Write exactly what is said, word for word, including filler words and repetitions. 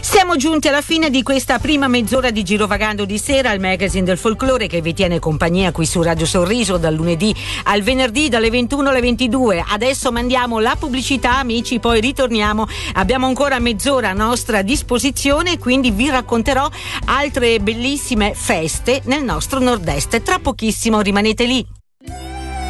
Siamo giunti alla fine di questa prima mezz'ora di Girovagando di sera, il magazine del folklore che vi tiene compagnia qui su Radio Sorriso dal lunedì al venerdì dalle ventuno alle ventidue. Adesso mandiamo la pubblicità, amici, poi ritorniamo. Abbiamo ancora mezz'ora a nostra disposizione, quindi vi racconterò altre bellissime feste nel nostro nord-est. Tra pochissimo, rimanete lì.